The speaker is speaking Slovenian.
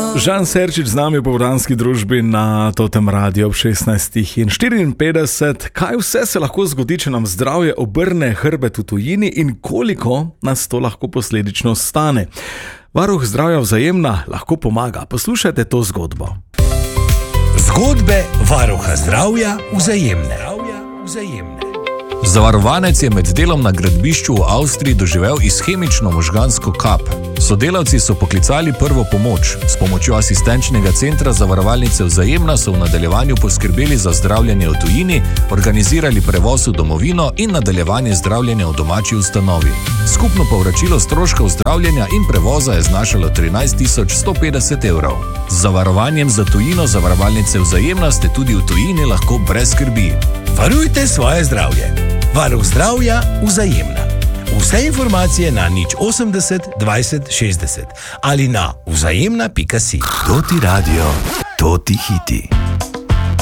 Žan Serčič z nami v povdanski družbi na Totem Radio ob 16:54. Kaj vse se lahko zgodi, če nam zdravje obrne hrbet v tujini in koliko nas to lahko posledično stane? Varuh zdravja Vzajemna lahko pomaga. Poslušajte to zgodbo. Zgodbe varuha zdravja Vzajemne. Zavarovanec je med delom na gradbišču v Avstriji doživel ishemično možgansko kap. Sodelavci so poklicali prvo pomoč. S pomočjo asistenčnega centra zavarovalnice Vzajemna so v nadaljevanju poskrbeli za zdravljenje v tujini, organizirali prevoz v domovino in nadaljevanje zdravljenja v domači ustanovi. Skupno povračilo stroškov zdravljenja in prevoza je znašalo 13.150 evrov. Z zavarovanjem za tujino zavarovalnice Vzajemna ste tudi v tujini lahko brez skrbi. Varujte svoje zdravje. Varuh zdravja Vzajemna. Vse informacije na 080 20 60 ali na vzajemna.si. Toti radio, toti hiti.